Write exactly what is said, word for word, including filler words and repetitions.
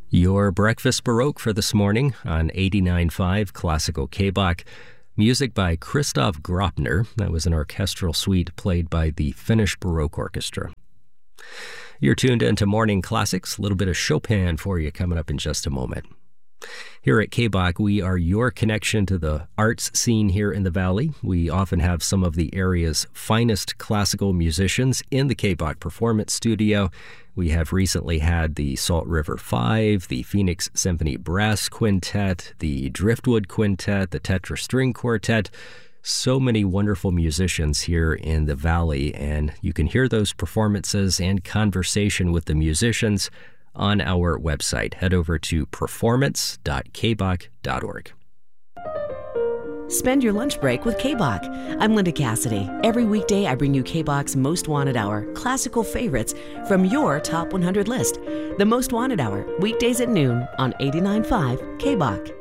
Your Breakfast Baroque for this morning on eighty-nine point five Classical K-Bach. Music by Christoph Grobner. That was an orchestral suite played by the Finnish Baroque Orchestra. You're tuned into Morning Classics. A little bit of Chopin for you coming up in just a moment. Here at K-Bach, we are your connection to the arts scene here in the Valley. We often have some of the area's finest classical musicians in the K-Bach Performance Studio. We have recently had the Salt River Five, the Phoenix Symphony Brass Quintet, the Driftwood Quintet, the Tetra String Quartet. So many wonderful musicians here in the Valley, and you can hear those performances and conversation with the musicians on our website. Head over to performance dot k bach dot org. Spend your lunch break with K-Bach. I'm Linda Cassidy. Every weekday, I bring you K-Bach's Most Wanted Hour, classical favorites from your Top one hundred list. The Most Wanted Hour, weekdays at noon on eighty-nine point five K-Bach.